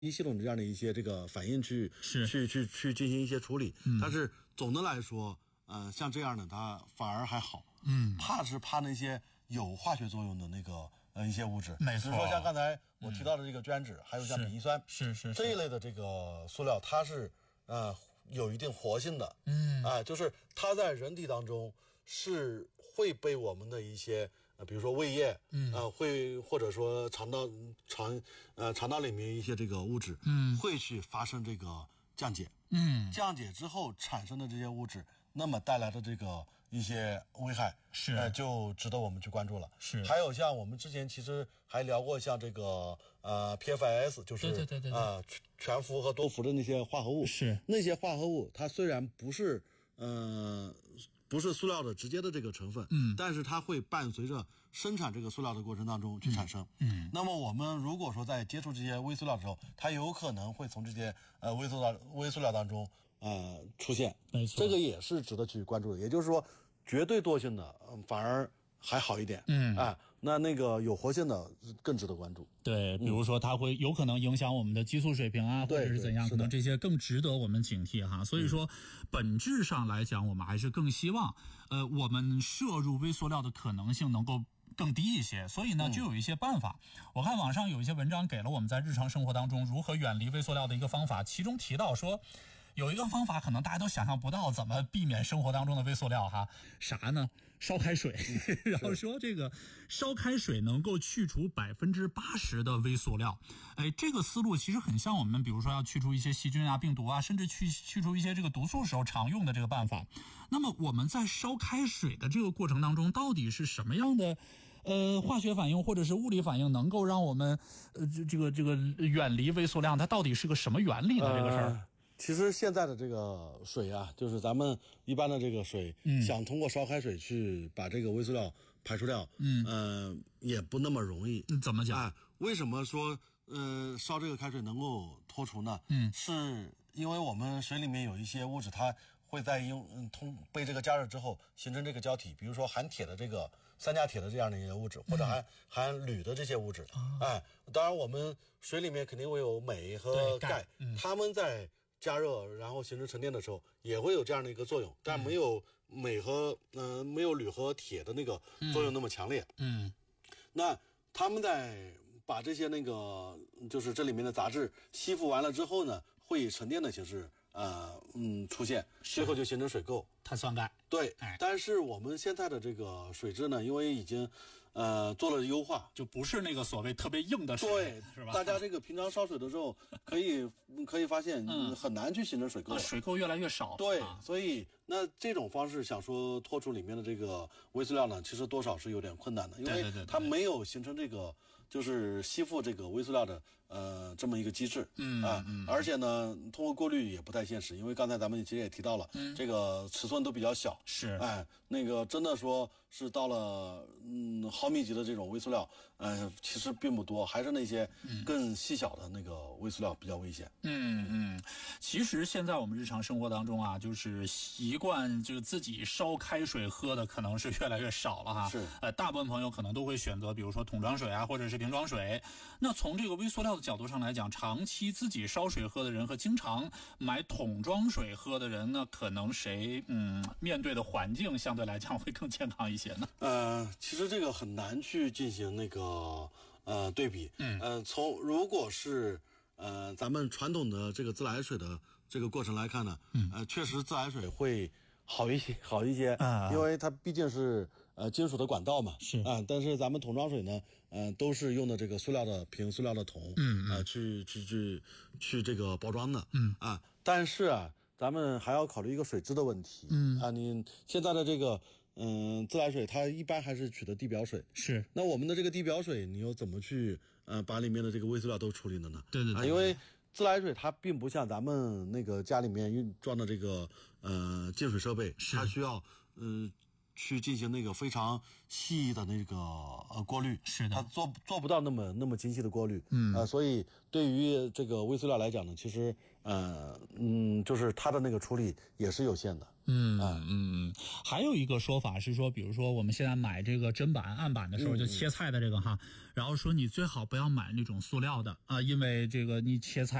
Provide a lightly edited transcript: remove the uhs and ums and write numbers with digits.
系统的这样的一些这个反应去进行一些处理。但是总的来说，像这样的它反而还好。怕那些有化学作用的那个一些物质， 没错。 比如说像刚才我提到的这个绢纸，还有像丙烯酸， 是这一类的这个塑料，它是有一定活性的。就是它在人体当中是会被我们的一些比如说胃液，会或者说肠道里面一些这个物质，会去发生这个降解。降解之后产生的这些物质，那么带来的这个一些危害就值得我们去关注了。还有像我们之前其实还聊过像这个PFAS， 就是全氟和多氟的那些化合物。那些化合物它虽然不是塑料的直接的这个成分，但是它会伴随着生产这个塑料的过程当中去产生。那么我们如果说在接触这些微塑料的时候，它有可能会从这些微塑料当中出现。 没错， 这个也是值得去关注的。也就是说，绝对惰性的反而还好一点。那个有活性的更值得关注。 对，比如说它会有可能影响我们的激素水平啊，或者是怎样，可能这些更值得我们警惕哈。所以说，本质上来讲，我们还是更希望我们摄入微塑料的可能性能够更低一些。所以呢，就有一些办法。我看网上有一些文章给了我们在日常生活当中如何远离微塑料的一个方法，其中提到说有一个方法可能大家都想象不到怎么避免生活当中的微塑料哈，啥呢？烧开水。然后说这个烧开水能够去除80%的微塑料。这个思路其实很像我们比如说要去除一些细菌啊、病毒啊，甚至去除一些这个毒素时候常用的这个办法。那么我们在烧开水的这个过程当中，到底是什么样的化学反应或者是物理反应能够让我们这个远离微塑料？它到底是个什么原理呢？这个事儿？ 其实现在的这个水啊，就是咱们一般的这个水，想通过烧开水去把这个微塑料排除掉，也不那么容易。 怎么讲？ 为什么说烧这个开水能够脱除呢？是因为我们水里面有一些物质，它会在被这个加热之后形成这个胶体，比如说含铁的这个三价铁的这样的一些物质，或者含铝的这些物质。当然我们水里面肯定会有镁和钙，它们在加热然后形成沉淀的时候也会有这样的一个作用，但没有镁和没有铝和铁的那个作用那么强烈。那他们在把这些就是这里面的杂质吸附完了之后呢，会以沉淀的形式出现，最后就形成水垢、 碳酸钙。 对，但是我们现在的这个水质呢，因为已经做了优化， 就不是那个所谓特别硬的水， 对， 是吧？ 大家这个平常烧水的时候，可以发现很难去形成水垢， 水垢越来越少。 对，所以那这种方式想说脱除里面的这个微塑料呢，其实多少是有点困难的，因为它没有形成这个就是吸附这个微塑料的这么一个机制。而且呢，通过过滤也不太现实，因为刚才咱们其实也提到了，这个尺寸都比较小。那个真的说是到了毫米级的这种微塑料，其实并不多，还是那些更细小的那个微塑料比较危险。 其实现在我们日常生活当中啊，就是习惯就自己烧开水喝的可能是越来越少了哈。大部分朋友可能都会选择比如说桶装水啊，或者是瓶装水。那从这个微塑料的角度上来讲，长期自己烧水喝的人和经常买桶装水喝的人呢，可能谁面对的环境相对来讲会更健康一些呢？ 其实这个很难去进行那个对比。如果是咱们传统的这个自来水的这个过程来看呢，确实自来水会好一些，因为它毕竟是金属的管道嘛，但是咱们桶装水呢，都是用的这个塑料的瓶、塑料的桶，去这个包装的，但是咱们还要考虑一个水质的问题，你现在的这个自来水它一般还是取的地表水，那我们的这个地表水你又怎么去把里面的这个微塑料都处理了呢？ 对， 因为自来水它并不像咱们那个家里面装的这个净水设备，它需要去进行那个非常细的那个过滤， 是的， 它做不到那么精细的过滤，所以对于这个微塑料来讲呢，其实就是它的那个处理也是有限的。 还有一个说法是说，比如说我们现在买这个砧板、案板的时候，就切菜的这个哈，然后说你最好不要买那种塑料的啊，因为这个你切菜